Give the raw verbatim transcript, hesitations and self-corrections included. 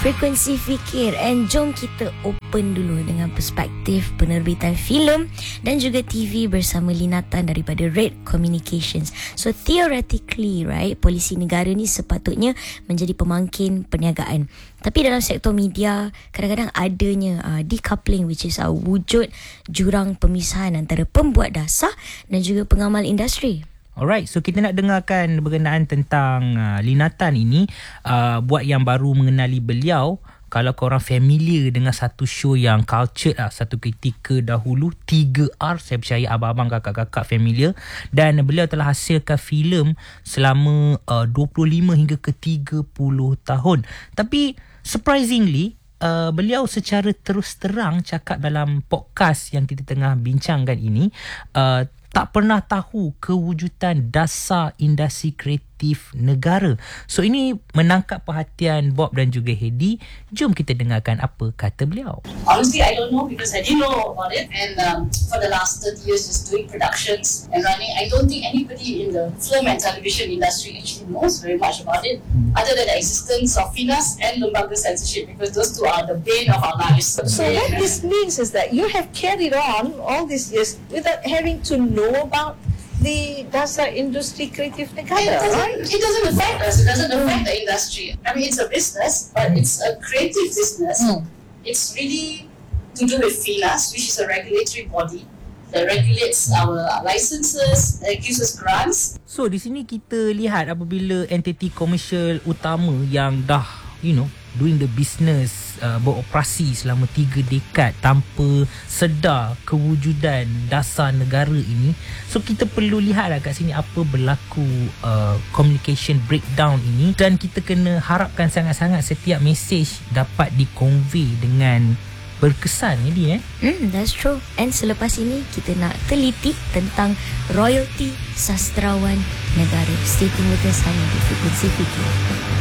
Frekuensi Fikir, and jom kita open dulu dengan perspektif penerbitan filem dan juga T V bersama linatan daripada Red Communications. So theoretically, right, polisi negara ni sepatutnya menjadi pemangkin perniagaan. Tapi dalam sektor media, kadang-kadang adanya uh, decoupling, which is uh, wujud jurang pemisahan antara pembuat dasar dan juga pengamal industri. Alright, so kita nak dengarkan berkenaan tentang uh, linatan ini. Uh, buat yang baru mengenali beliau, kalau korang familiar dengan satu show yang cultured lah, satu ketika dahulu, tiga R, saya percaya abang-abang, kakak-kakak familiar. Dan beliau telah hasilkan filem selama uh, dua puluh lima hingga ke tiga puluh tahun. Tapi surprisingly, uh, beliau secara terus terang cakap dalam podcast yang kita tengah bincangkan ini, uh, tak pernah tahu kewujudan dasar industri kreatif negara. So ini menangkap perhatian Bob dan juga Hedi. Jom kita dengarkan apa kata beliau. Honestly, I don't know because I didn't know about it. And um, for the last thirty years just doing productions and running, I don't think anybody in the film and television industry actually knows very much about it, other than the existence of Finas and Lembaga Censorship, because those two are the bane of our lives. So what this means is that you have carried on all these years without having to know about the dasar industri kreatif negara, It doesn't, right? it doesn't affect us. It doesn't affect the industry. I mean, it's a business, but it's a creative business. Mm. It's really to do with Finas, which is a regulatory body that regulates our licenses, that gives us grants. So di sini kita lihat apabila entiti komersial utama yang dah, you know, doing the business, uh, beroperasi selama tiga dekad tanpa sedar kewujudan dasar negara ini. So kita perlu lihat lah kat sini apa berlaku uh, communication breakdown ini, dan kita kena harapkan sangat-sangat setiap mesej dapat di-convey dengan berkesan ni eh. Hmm, that's true. And selepas ini kita nak teliti tentang royalty sastrawan negara. Stay tune with us hanya di Frekuensi Fikir.